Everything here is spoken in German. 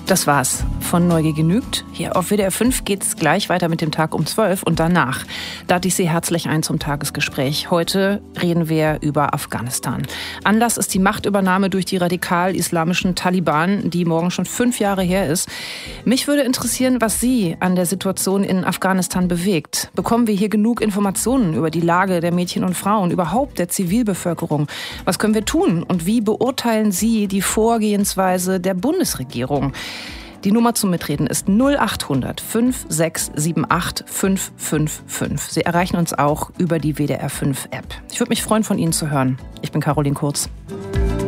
Das war's von Neugier genügt. Hier auf WDR 5 geht's gleich weiter mit dem Tag um 12 und danach lade ich Sie herzlich ein zum Tagesgespräch. Heute reden wir über Afghanistan. Anlass ist die Machtübernahme durch die radikal-islamischen Taliban, die morgen schon 5 Jahre her ist. Mich würde interessieren, was Sie an der Situation in Afghanistan bewegt. Bekommen wir hier genug Informationen über die Lage der Mädchen und Frauen, überhaupt der Zivilbevölkerung? Was können wir tun und wie beurteilen Sie die Vorgehensweise der Bundesregierung? Die Nummer zum Mitreden ist 0800 5678 555. Sie erreichen uns auch über die WDR 5 App. Ich würde mich freuen, von Ihnen zu hören. Ich bin Caroline Kurz.